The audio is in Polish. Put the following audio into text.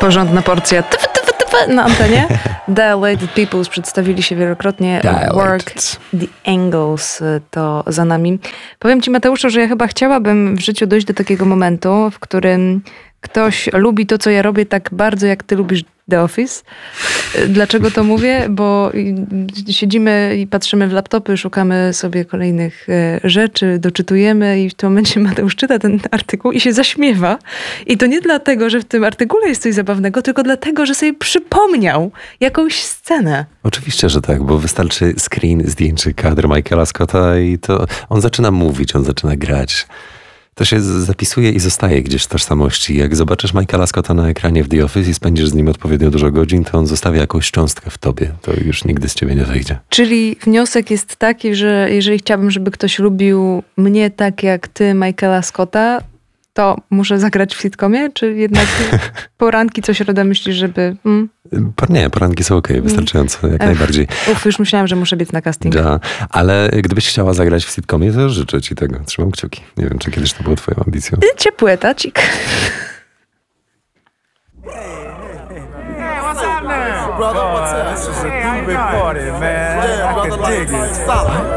porządna porcja na antenie. Dilated Peoples przedstawili się wielokrotnie. Work the Angles to za nami. Powiem ci, Mateuszu, że ja chyba chciałabym w życiu dojść do takiego momentu, w którym ktoś lubi to, co ja robię tak bardzo, jak ty lubisz The Office. Dlaczego to mówię? Bo siedzimy i patrzymy w laptopy, szukamy sobie kolejnych rzeczy, doczytujemy i w tym momencie Mateusz czyta ten artykuł i się zaśmiewa. I to nie dlatego, że w tym artykule jest coś zabawnego, tylko dlatego, że sobie przypomniał jakąś scenę. Oczywiście, że tak, bo wystarczy screen, zdjęcie, kadr Michaela Scotta i to on zaczyna mówić, on zaczyna grać. To się zapisuje i zostaje gdzieś w tożsamości. Jak zobaczysz Michaela Scotta na ekranie w The Office i spędzisz z nim odpowiednio dużo godzin, to on zostawia jakąś cząstkę w tobie. To już nigdy z ciebie nie wyjdzie. Czyli wniosek jest taki, że jeżeli chciałbym, żeby ktoś lubił mnie tak jak ty Michaela Scotta, to muszę zagrać w sitcomie? Czy jednak poranki co środa myślisz, żeby... Nie, poranki są okej, wystarczająco, jak najbardziej. Już myślałam, że muszę biec na casting. Ja, ale gdybyś chciała zagrać w sitcomie, to życzę ci tego. Trzymam kciuki. Nie wiem, czy kiedyś to było twoją ambicją. Ciepły etacik. Hey, what's happening? Brother, what's up? This is a big party, man. I can dig it.